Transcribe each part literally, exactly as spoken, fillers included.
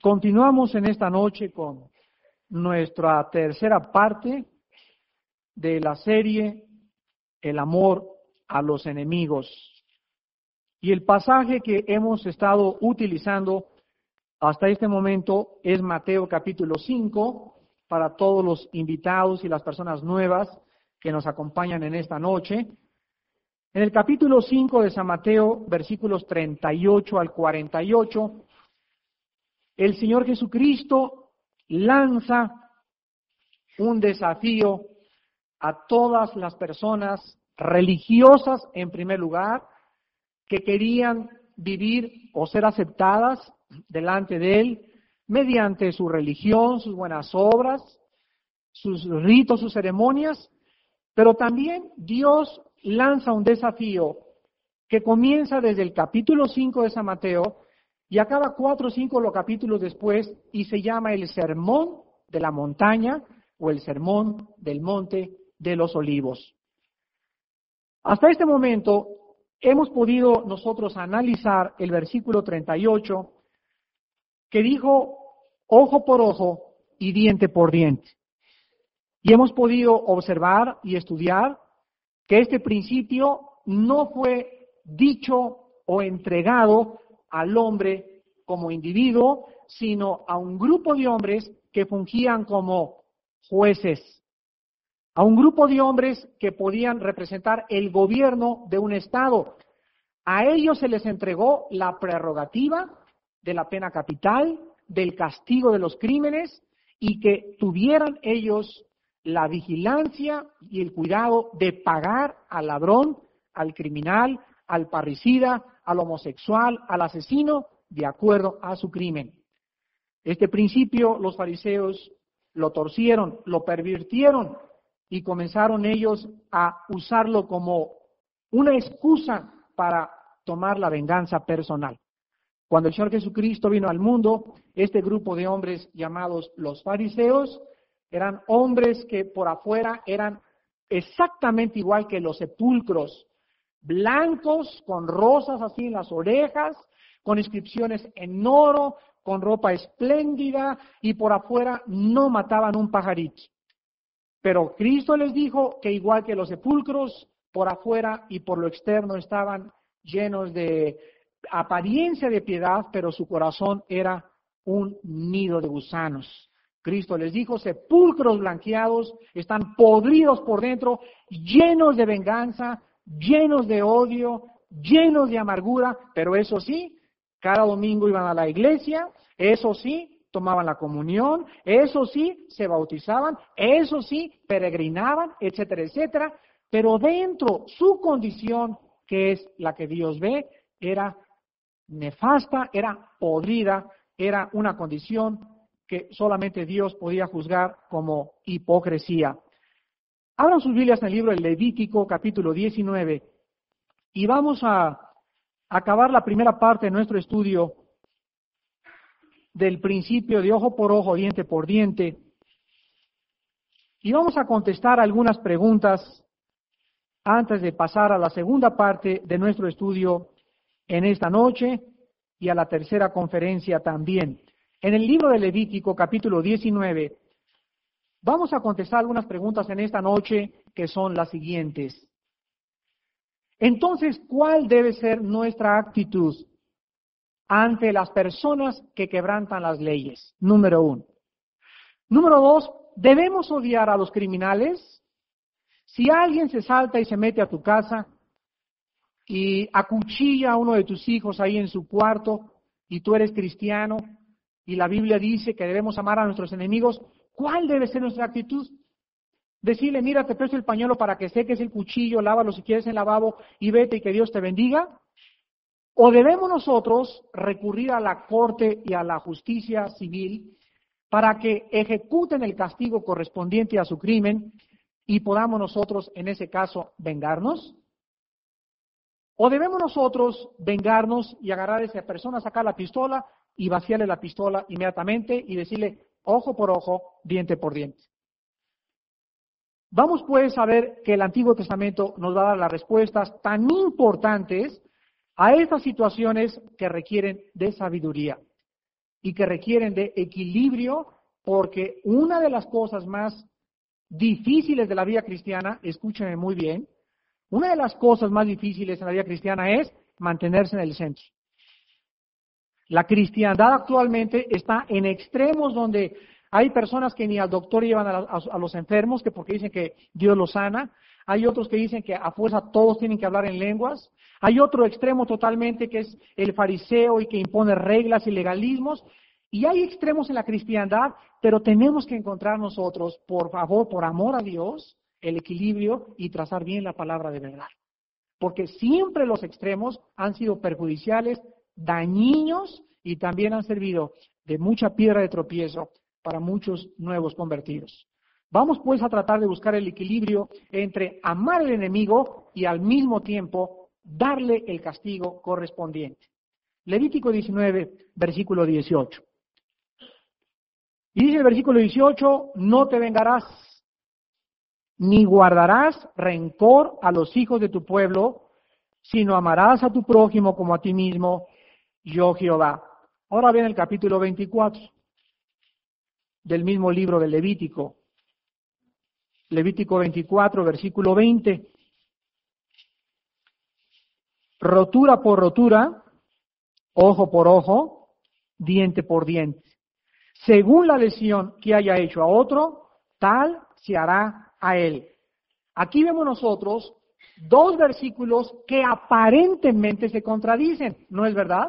Continuamos en esta noche con nuestra tercera parte de la serie El amor a los enemigos. Y el pasaje que hemos estado utilizando hasta este momento es Mateo capítulo cinco, para todos los invitados y las personas nuevas que nos acompañan en esta noche. En el capítulo cinco de San Mateo, versículos treinta y ocho al cuarenta y ocho, el Señor Jesucristo lanza un desafío a todas las personas religiosas, en primer lugar, que querían vivir o ser aceptadas delante de Él mediante su religión, sus buenas obras, sus ritos, sus ceremonias, pero también Dios lanza un desafío que comienza desde el capítulo cinco de San Mateo y acaba cuatro o cinco los capítulos después y se llama el Sermón de la Montaña o el Sermón del Monte de los Olivos. Hasta este momento hemos podido nosotros analizar el versículo treinta y ocho que dijo ojo por ojo y diente por diente. Y hemos podido observar y estudiar que este principio no fue dicho o entregado al hombre como individuo, sino a un grupo de hombres que fungían como jueces, a un grupo de hombres que podían representar el gobierno de un estado. A ellos se les entregó la prerrogativa de la pena capital, del castigo de los crímenes, y que tuvieran ellos la vigilancia y el cuidado de pagar al ladrón, al criminal, al parricida, al homosexual, al asesino, de acuerdo a su crimen. Este principio los fariseos lo torcieron, lo pervirtieron y comenzaron ellos a usarlo como una excusa para tomar la venganza personal. Cuando el Señor Jesucristo vino al mundo, este grupo de hombres llamados los fariseos eran hombres que por afuera eran exactamente igual que los sepulcros, blancos, con rosas así en las orejas, con inscripciones en oro, con ropa espléndida, y por afuera no mataban un pajarito. Pero Cristo les dijo que igual que los sepulcros, por afuera y por lo externo estaban llenos de apariencia de piedad, pero su corazón era un nido de gusanos. Cristo les dijo, sepulcros blanqueados, están podridos por dentro, llenos de venganza, llenos de odio, llenos de amargura, pero eso sí, cada domingo iban a la iglesia, eso sí, tomaban la comunión, eso sí, se bautizaban, eso sí, peregrinaban, etcétera, etcétera, pero dentro su condición, que es la que Dios ve, era nefasta, era podrida, era una condición que solamente Dios podía juzgar como hipocresía. Abran sus Biblias en el libro de Levítico, capítulo diecinueve, y vamos a acabar la primera parte de nuestro estudio del principio de ojo por ojo, diente por diente, y vamos a contestar algunas preguntas antes de pasar a la segunda parte de nuestro estudio en esta noche y a la tercera conferencia también. En el libro de Levítico, capítulo diecinueve, vamos a contestar algunas preguntas en esta noche que son las siguientes. Entonces, ¿cuál debe ser nuestra actitud ante las personas que quebrantan las leyes? Número uno. Número dos, ¿debemos odiar a los criminales? Si alguien se salta y se mete a tu casa y acuchilla a uno de tus hijos ahí en su cuarto y tú eres cristiano y la Biblia dice que debemos amar a nuestros enemigos, ¿cuál debe ser nuestra actitud? Decirle, mira, te presto el pañuelo para que seques el cuchillo, lávalo si quieres en el lavabo y vete y que Dios te bendiga. ¿O debemos nosotros recurrir a la corte y a la justicia civil para que ejecuten el castigo correspondiente a su crimen y podamos nosotros, en ese caso, vengarnos? ¿O debemos nosotros vengarnos y agarrar a esa persona, sacar la pistola y vaciarle la pistola inmediatamente y decirle ojo por ojo, diente por diente? Vamos pues a ver que el Antiguo Testamento nos va a dar las respuestas tan importantes a estas situaciones que requieren de sabiduría. y que requieren de equilibrio, porque una de las cosas más difíciles de la vida cristiana, escúchenme muy bien, una de las cosas más difíciles en la vida cristiana es mantenerse en el centro. La cristiandad actualmente está en extremos donde hay personas que ni al doctor llevan a, a, a los enfermos, que porque dicen que Dios los sana. Hay otros que dicen que a fuerza todos tienen que hablar en lenguas. Hay otro extremo totalmente que es el fariseo y que impone reglas y legalismos. Y hay extremos en la cristiandad, pero tenemos que encontrar nosotros, por favor, por amor a Dios, el equilibrio y trazar bien la palabra de verdad. Porque siempre los extremos han sido perjudiciales, dañinos y también han servido de mucha piedra de tropiezo para muchos nuevos convertidos. Vamos pues a tratar de buscar el equilibrio entre amar al enemigo y al mismo tiempo darle el castigo correspondiente. Levítico diecinueve, versículo dieciocho. Y dice el versículo dieciocho, no te vengarás, ni guardarás rencor a los hijos de tu pueblo, sino amarás a tu prójimo como a ti mismo, yo Jehová. Ahora ven el capítulo veinticuatro del mismo libro de Levítico. Levítico veinticuatro, versículo veinte. Rotura por rotura, ojo por ojo, diente por diente. Según la lesión que haya hecho a otro, tal se hará a él. Aquí vemos nosotros dos versículos que aparentemente se contradicen, ¿no es verdad?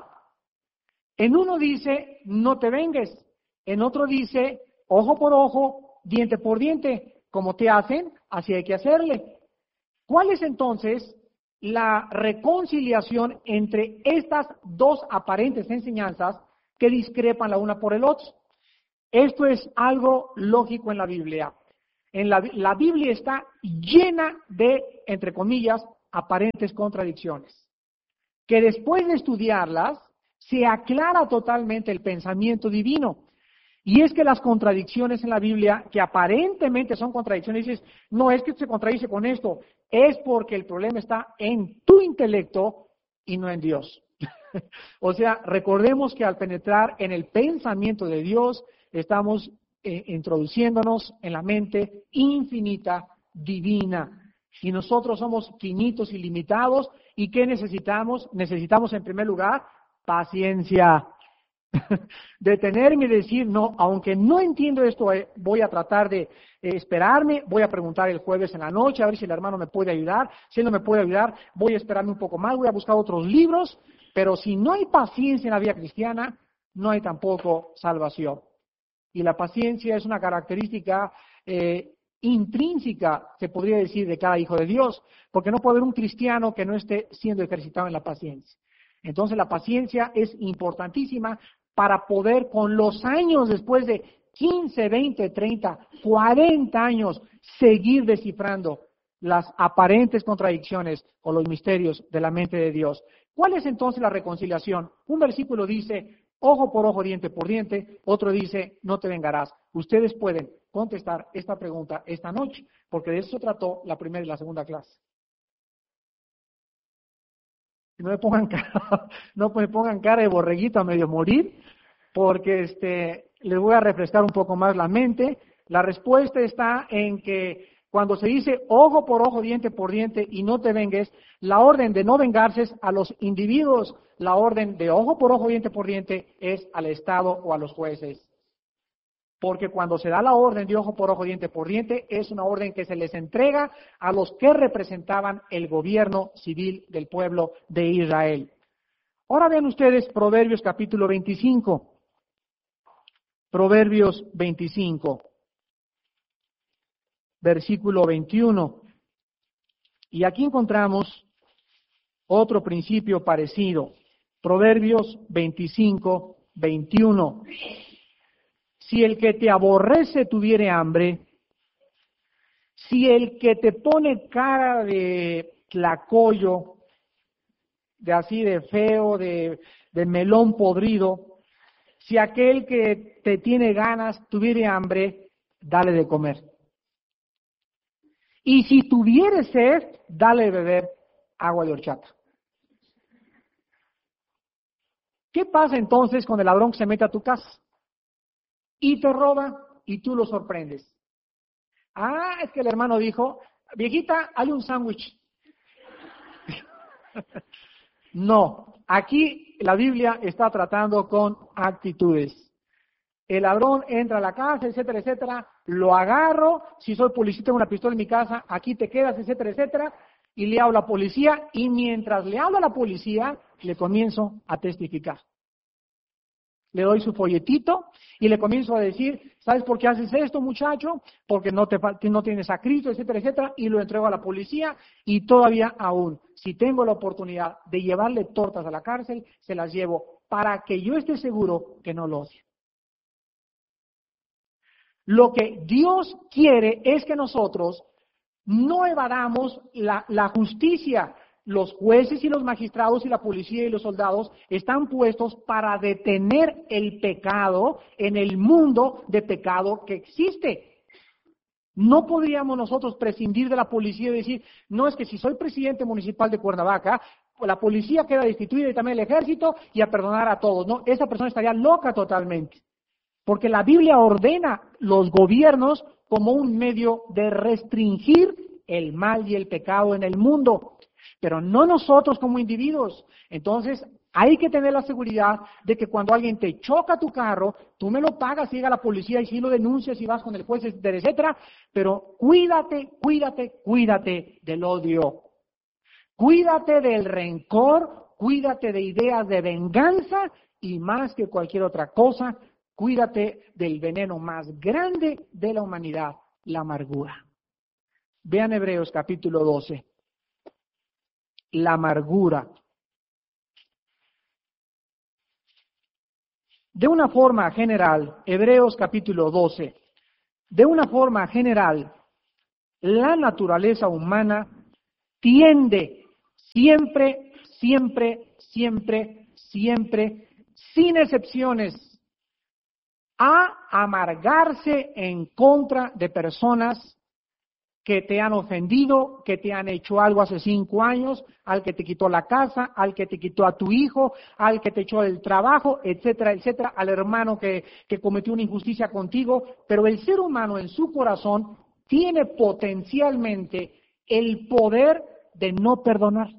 En uno dice, no te vengues. En otro dice, ojo por ojo, diente por diente. Como te hacen, así hay que hacerle. ¿Cuál es entonces la reconciliación entre estas dos aparentes enseñanzas que discrepan la una por el otro? Esto es algo lógico en la Biblia. En la, la Biblia está llena de, entre comillas, aparentes contradicciones, que después de estudiarlas se aclara totalmente el pensamiento divino. Y es que las contradicciones en la Biblia, que aparentemente son contradicciones, dices, no es que se contradice con esto, es porque el problema está en tu intelecto y no en Dios. O sea, recordemos que al penetrar en el pensamiento de Dios, estamos eh, introduciéndonos en la mente infinita, divina. Y nosotros somos finitos y limitados. ¿Y qué necesitamos? Necesitamos en primer lugar paciencia. Detenerme y decir, no, aunque no entiendo esto, eh, voy a tratar de eh, esperarme, voy a preguntar el jueves en la noche, a ver si el hermano me puede ayudar. Si él no me puede ayudar, voy a esperarme un poco más, voy a buscar otros libros. Pero si no hay paciencia en la vida cristiana, no hay tampoco salvación. Y la paciencia es una característica eh, intrínseca, se podría decir, de cada hijo de Dios, porque no puede haber un cristiano que no esté siendo ejercitado en la paciencia. Entonces la paciencia es importantísima para poder con los años, después de quince, veinte, treinta, cuarenta años, seguir descifrando las aparentes contradicciones o los misterios de la mente de Dios. ¿Cuál es entonces la reconciliación? Un versículo dice, ojo por ojo, diente por diente, otro dice, no te vengarás. Ustedes pueden contestar esta pregunta esta noche, porque de eso trató la primera y la segunda clase. No me pongan cara, no me pongan cara de borreguito a medio morir, porque este, les voy a refrescar un poco más la mente. La respuesta está en que cuando se dice ojo por ojo, diente por diente y no te vengues, la orden de no vengarse es a los individuos, la orden de ojo por ojo, diente por diente es al Estado o a los jueces. Porque cuando se da la orden de ojo por ojo, diente por diente, es una orden que se les entrega a los que representaban el gobierno civil del pueblo de Israel. Ahora vean ustedes Proverbios capítulo veinticinco. Proverbios veinticinco, versículo veintiuno. Y aquí encontramos otro principio parecido. Proverbios veinticinco, veintiuno. Si el que te aborrece tuviere hambre, si el que te pone cara de tlacoyo, de así de feo, de, de melón podrido, si aquel que te tiene ganas tuviere hambre, dale de comer. Y si tuviere sed, dale de beber agua de horchata. ¿Qué pasa entonces con el ladrón que se mete a tu casa y te roba y tú lo sorprendes? Ah, es que el hermano dijo, viejita, hazle un sándwich. No, aquí la Biblia está tratando con actitudes. El ladrón entra a la casa, etcétera, etcétera, lo agarro, si soy policía tengo una pistola en mi casa, aquí te quedas, etcétera, etcétera, y le hablo a la policía, y mientras le hablo a la policía, le comienzo a testificar. Le doy su folletito y le comienzo a decir, ¿sabes por qué haces esto, muchacho? Porque no, te, no tienes a Cristo, etcétera, etcétera, y lo entrego a la policía, y todavía aún, si tengo la oportunidad de llevarle tortas a la cárcel, se las llevo para que yo esté seguro que no lo odie. Lo que Dios quiere es que nosotros no evadamos la, la justicia. Los jueces y los magistrados y la policía y los soldados están puestos para detener el pecado en el mundo de pecado que existe. No podríamos nosotros prescindir de la policía y decir, no, es que si soy presidente municipal de Cuernavaca, la policía queda destituida y también el ejército y a perdonar a todos. No, esa persona estaría loca totalmente. Porque la Biblia ordena los gobiernos como un medio de restringir el mal y el pecado en el mundo, pero no nosotros como individuos. Entonces, hay que tener la seguridad de que cuando alguien te choca tu carro, tú me lo pagas, llega la policía y si lo denuncias y vas con el juez, etcétera, pero cuídate, cuídate, cuídate del odio. Cuídate del rencor, cuídate de ideas de venganza y más que cualquier otra cosa, cuídate del veneno más grande de la humanidad, la amargura. Vean Hebreos capítulo doce. La amargura. De una forma general, Hebreos capítulo doce, de una forma general, la naturaleza humana tiende siempre, siempre, siempre, siempre, sin excepciones, a amargarse en contra de personas que te han ofendido, que te han hecho algo hace cinco años, al que te quitó la casa, al que te quitó a tu hijo, al que te echó del trabajo, etcétera, etcétera, al hermano que, que cometió una injusticia contigo. Pero el ser humano en su corazón tiene potencialmente el poder de no perdonar.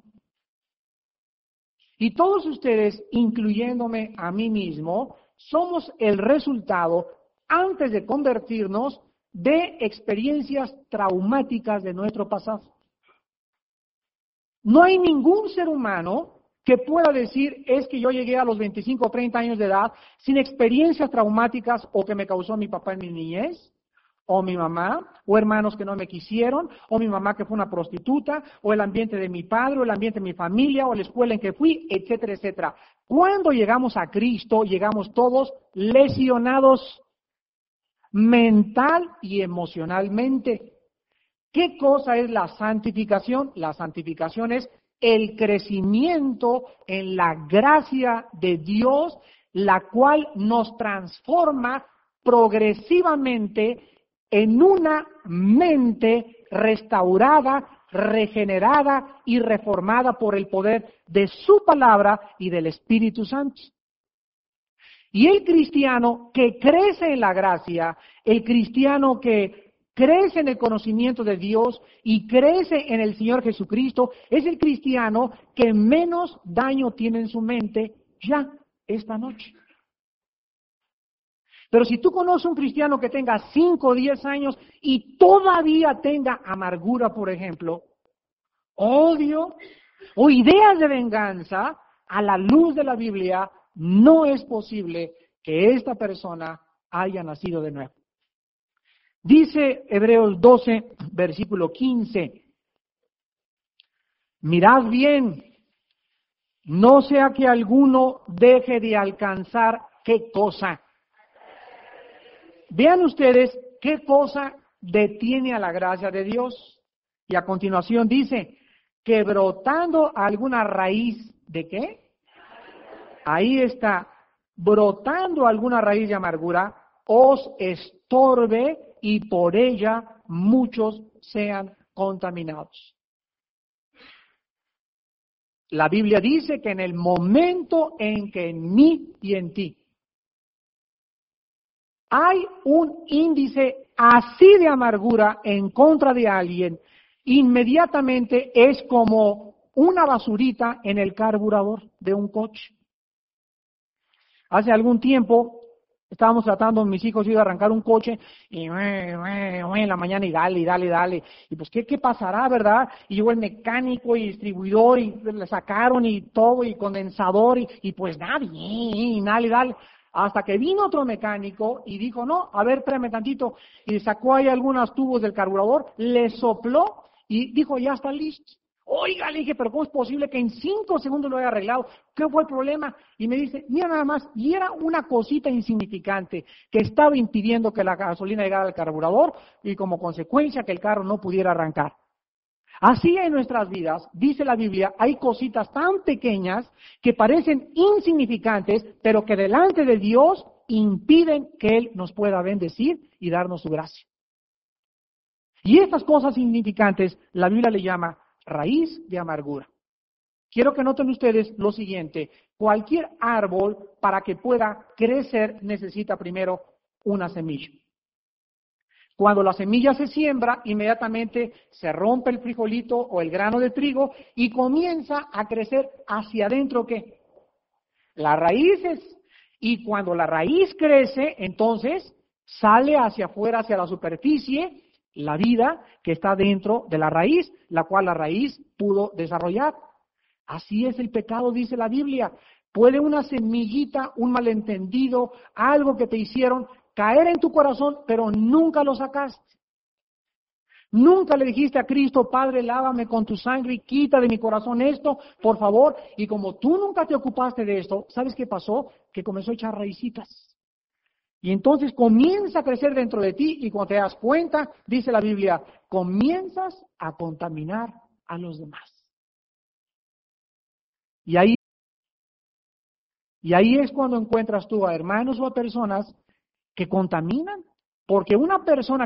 Y todos ustedes, incluyéndome a mí mismo, somos el resultado, antes de convertirnos, de experiencias traumáticas de nuestro pasado. No hay ningún ser humano que pueda decir, es que yo llegué a los veinticinco o treinta años de edad sin experiencias traumáticas o que me causó mi papá en mi niñez, o mi mamá, o hermanos que no me quisieron, o mi mamá que fue una prostituta, o el ambiente de mi padre, o el ambiente de mi familia, o la escuela en que fui, etcétera, etcétera. Cuando llegamos a Cristo, llegamos todos lesionados mental y emocionalmente. ¿Qué cosa es la santificación? La santificación es el crecimiento en la gracia de Dios, la cual nos transforma progresivamente en una mente restaurada, regenerada y reformada por el poder de su palabra y del Espíritu Santo. Y el cristiano que crece en la gracia, el cristiano que crece en el conocimiento de Dios y crece en el Señor Jesucristo, es el cristiano que menos daño tiene en su mente ya esta noche. Pero si tú conoces un cristiano que tenga cinco o diez años y todavía tenga amargura, por ejemplo, odio o ideas de venganza, a la luz de la Biblia, no es posible que esta persona haya nacido de nuevo. Dice Hebreos doce, versículo quince, mirad bien, no sea que alguno deje de alcanzar qué cosa. Vean ustedes qué cosa detiene a la gracia de Dios. Y a continuación dice, que brotando alguna raíz de qué? Ahí está, brotando alguna raíz de amargura, os estorbe y por ella muchos sean contaminados. La Biblia dice que en el momento en que en mí y en ti hay un índice así de amargura en contra de alguien, inmediatamente es como una basurita en el carburador de un coche. Hace algún tiempo estábamos tratando, mis hijos iban a arrancar un coche y en la mañana y dale, y dale, y dale. Y pues, ¿qué, ¿qué pasará, verdad? Y llegó el mecánico y distribuidor y le sacaron y todo y condensador y, y pues nadie, y dale, dale. Hasta que vino otro mecánico y dijo, no, a ver, espérame tantito. Y sacó ahí algunos tubos del carburador, le sopló y dijo, ya está listo. Oiga, le dije, pero ¿cómo es posible que en cinco segundos lo haya arreglado? ¿Qué fue el problema? Y me dice, mira nada más, y era una cosita insignificante que estaba impidiendo que la gasolina llegara al carburador y como consecuencia que el carro no pudiera arrancar. Así en nuestras vidas, dice la Biblia, hay cositas tan pequeñas que parecen insignificantes, pero que delante de Dios impiden que Él nos pueda bendecir y darnos su gracia. Y estas cosas insignificantes, la Biblia le llama raíz de amargura. Quiero que noten ustedes lo siguiente, cualquier árbol para que pueda crecer necesita primero una semilla. Cuando la semilla se siembra, inmediatamente se rompe el frijolito o el grano de trigo y comienza a crecer hacia adentro, ¿qué? Las raíces. Y cuando la raíz crece, entonces sale hacia afuera, hacia la superficie, la vida que está dentro de la raíz, la cual la raíz pudo desarrollar. Así es el pecado, dice la Biblia. Puede una semillita, un malentendido, algo que te hicieron caer en tu corazón, pero nunca lo sacaste. Nunca le dijiste a Cristo, Padre, lávame con tu sangre y quita de mi corazón esto, por favor. Y como tú nunca te ocupaste de esto, ¿sabes qué pasó? Que comenzó a echar raícitas. Y entonces comienza a crecer dentro de ti y cuando te das cuenta, dice la Biblia, comienzas a contaminar a los demás. Y ahí, y ahí es cuando encuentras tú a hermanos o a personas que contaminan, porque una persona